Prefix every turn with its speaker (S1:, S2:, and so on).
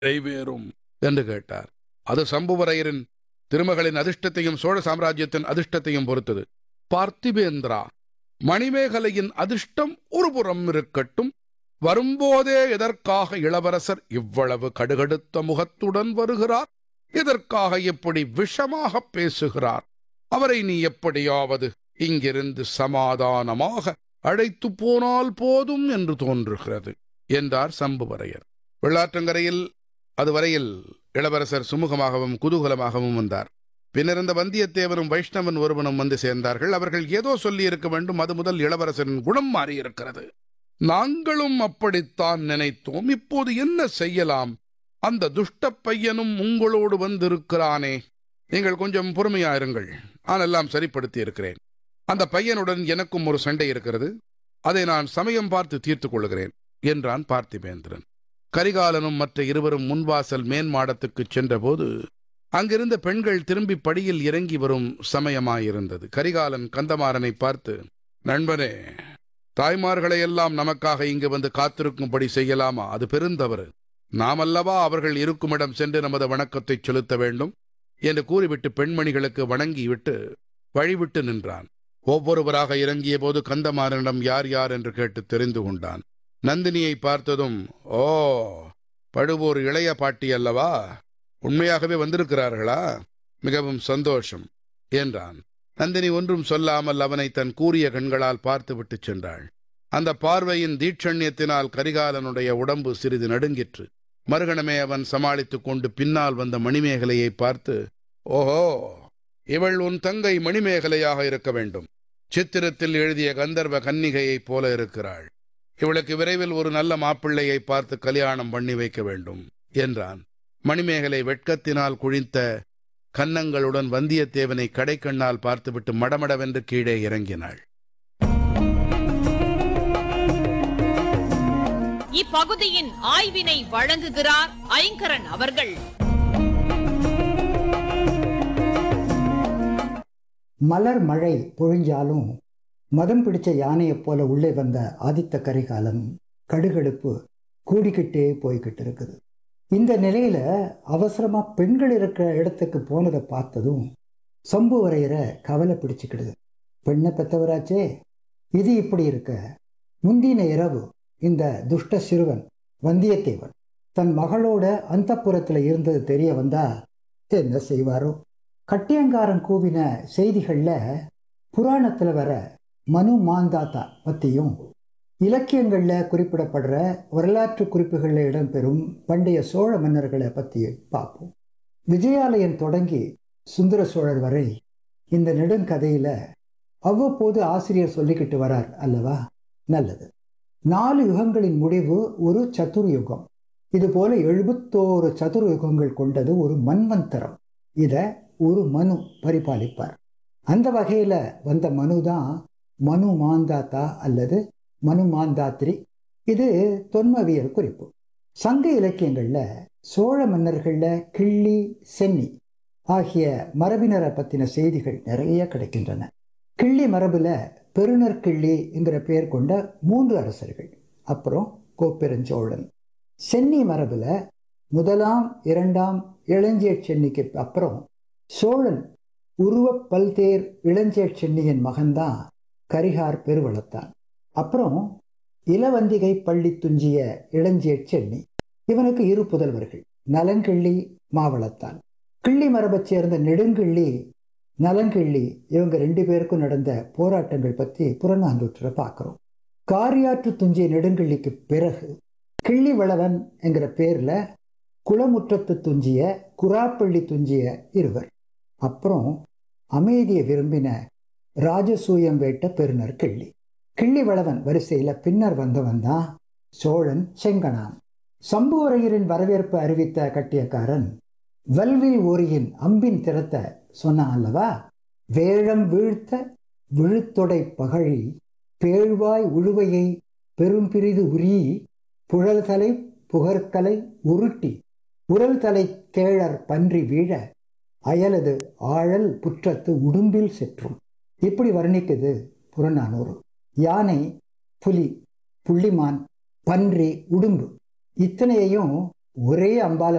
S1: நிறைவேறும் என்று கேட்டார். அது சம்புவரையரின் திருமகளின் அதிர்ஷ்டத்தையும் சோழ சாம்ராஜ்யத்தின் அதிர்ஷ்டத்தையும் பொறுத்தது. பார்த்திபேந்திரா, மணிமேகலையின் அதிர்ஷ்டம் ஒருபுறம் இருக்கட்டும், வரும்போதே எதற்காக இளவரசர் இவ்வளவு கடுகடுத்த முகத்துடன் வருகிறார்? எதற்காக இப்படி விஷமாக பேசுகிறார்? அவரை நீ எப்படியாவது இங்கிருந்து சமாதானமாக அழைத்து போனால் போதும் என்று தோன்றுகிறது என்றார் சம்புவரையர். வெள்ளாற்றங்கரையில் அதுவரையில் இளவரசர் சுமூகமாகவும் குதூகலமாகவும் வந்தார். பின்னிருந்த வந்தியத்தேவரும் வைஷ்ணவன் ஒருவனும் வந்து சேர்ந்தார்கள். அவர்கள் ஏதோ சொல்லி இருக்க வேண்டும். அது முதல் இளவரசரின் குணம் மாறியிருக்கிறது. நாங்களும் அப்படித்தான் நினைத்தோம். இப்போது என்ன செய்யலாம்? அந்த துஷ்ட பையனும் உங்களோடு வந்திருக்கிறானே. நீங்கள் கொஞ்சம் பொறுமையாயிருங்கள். நான் எல்லாம் சரிப்படுத்தி இருக்கிறேன். அந்த பையனுடன் எனக்கும் ஒரு சண்டை இருக்கிறது. அதை நான் சமயம் பார்த்து தீர்த்துக் கொள்கிறேன் என்றான் பார்த்திபேந்திரன். கரிகாலனும் மற்ற இருவரும் முன்வாசல் மேன்மாடத்துக்குச் சென்றபோது அங்கிருந்த பெண்கள் திரும்பி படியில் இறங்கி வரும் சமயமாயிருந்தது. கரிகாலன் கந்தமாறனை பார்த்து, நண்பனே, தாய்மார்களை எல்லாம் நமக்காக இங்கு வந்து காத்திருக்கும்படி செய்யலாமா? அது பெருந்தவறு. நாமல்லவா அவர்கள் இருக்குமிடம் சென்று நமது வணக்கத்தை செலுத்த வேண்டும் என்று கூறிவிட்டு பெண்மணிகளுக்கு வணங்கிவிட்டு வழிவிட்டு நின்றான். ஒவ்வொருவராக இறங்கிய போது கந்தமாறனிடம் யார் யார் என்று கேட்டு தெரிந்து கொண்டான். நந்தினியை பார்த்ததும், ஓ, பழுவூர் இளைய பாட்டி அல்லவா? உண்மையாகவே வந்திருக்கிறார்களா? மிகவும் சந்தோஷம் என்றான். நந்தினி ஒன்றும் சொல்லாமல் அவனை தன் கூரிய கண்களால் பார்த்துவிட்டு சென்றாள். அந்த பார்வையின் தீட்சண்யத்தினால் கரிகாலனுடைய உடம்பு சிறிது நடுங்கிற்று. மறுகணமே அவன் சமாளித்துக் கொண்டு பின்னால் வந்த மணிமேகலையை பார்த்து, ஓஹோ, இவள் உன் தங்கை மணிமேகலையாக இருக்க வேண்டும். சித்திரத்தில் எழுதிய கந்தர்வ கன்னிகையைப் போல இருக்கிறாள். இவளுக்கு விரைவில் ஒரு நல்ல மாப்பிள்ளையை பார்த்து கல்யாணம் பண்ணி வைக்க வேண்டும் என்றான். மணிமேகலை வெட்கத்தினால் குழித்த கன்னங்களுடன் வந்தியத்தேவனை கடைக்கண்ணால் பார்த்துவிட்டு மடமடவென்று கீழே இறங்கினாள்.
S2: இப்பகுதியின் ஆய்வினை வழங்குகிறார் ஐங்கரன் அவர்கள்.
S3: மலர் மழை பொழிஞ்சாலும் மதம் பிடிச்ச யானையைப் போல உள்ளே வந்த ஆதித்த கரிகாலன் கடுகடுப்பு கூடிக்கிட்டே போய்கிட்டு இருக்குது. இந்த நிலையில அவசரமா பெண்கள் இருக்கிற இடத்துக்கு போனதை பார்த்ததும் சம்புவரையரை கவலை பிடிச்சுக்கிடுது. பெண்ணை பெற்றவராச்சே, இது இப்படி இருக்க முந்தின இரவு இந்த துஷ்ட சிறுவன் வந்தியத்தேவன் தன் மகளோட அந்தப்புறத்தில் இருந்தது தெரிய வந்தா என்ன செய்வாரோ? கட்டியங்காரன் கூவின செய்திகள்ல புராணத்தில் வர மனு மாந்தாத்தா பற்றியும் இலக்கியங்களில் குறிப்பிடப்படுற வரலாற்று குறிப்புகளில் இடம்பெறும் பண்டைய சோழ மன்னர்களை பற்றி பார்ப்போம். விஜயாலயன் தொடங்கி சுந்தர சோழர் வரை இந்த நெடுங்கதையில் அவ்வப்போது ஆசிரியர் சொல்லிக்கிட்டு வரார் அல்லவா? நல்லது. 4 யுகங்களின் முடிவு ஒரு சதுர்யுகம். இதுபோல 71 சதுர்யுகங்கள் கொண்டது ஒரு மன்வந்தரம். இதை ஒரு மனு பரிபாலிப்பார். அந்த வகையில் வந்த மனு தான் மனு மாந்தாத்தா அல்லது மனு மாந்தாத்ரி. இது தொன்மவியல் குறிப்பு. சங்க இலக்கியங்களில் சோழ மன்னர்களில் கிள்ளி, சென்னி ஆகிய மரபினரை பற்றின செய்திகள் நிறைய கிடைக்கின்றன. கிள்ளி மரபில் பெருநற்கிள்ளி என்கிற பெயர் கொண்ட 3 அரசர்கள், அப்புறம் கோப்பெருஞ்சோழன். சென்னி மரபில் 1ஆம் 2ஆம் இளஞ்சேட் சென்னிக்கு அப்புறம் சோழன் உருவ பல்தேர் இளஞ்சேட் சென்னியின் மகன்தான் கரிகார் பெருவளத்தான். அப்புறம் இளவந்திகை பள்ளி துஞ்சிய இளஞ்சேட் சென்னி. இவனுக்கு 2 புதல்வர்கள், நலங்கிள்ளி, மாவளத்தான். கிள்ளி மரபைச் சேர்ந்த நெடுங்கிள்ளி, நலங்கிள்ளி, இவங்க 2 பேருக்கும் நடந்த போராட்டங்கள் பற்றி புறநானூற்றில் பார்க்குறோம். காரியாற்று துஞ்சிய நெடுங்கிள்ளிக்கு பிறகு கிள்ளி வளவன் என்கிற பேரில் குளமுற்றத்து துஞ்சிய, குராப்பள்ளி துஞ்சிய இருவர். அப்புறம் அமைதியை விரும்பின ராஜசூயம் வேட்ட பெருநர் கிள்ளி. கிள்ளி வளவன் வரிசையில் பின்னர் வந்தவன் தான் சோழன் செங்கணான். சம்புவரையரின் வரவேற்பு அறிவித்த கட்டியக்காரன் வல்வில் ஓரியின் அம்பின் திறத்தை சொன்னான் அல்லவா? வேழம் வீழ்த்த விழுத்தொடை பகழி பேழ்வாய் உழுவையை பெரும்பிரிது உரி புழல்தலை புகற்கலை உருட்டி உரல்தலை கேழற் பன்றி வீழ அயலது ஆழல் புற்றத்து உடும்பில் செற்றும். இப்படி வர்ணிக்குது புறநானூறு. யானை, புலி, புள்ளிமான், பன்றி, உடும்பு இத்தனையையும் ஒரே அம்பால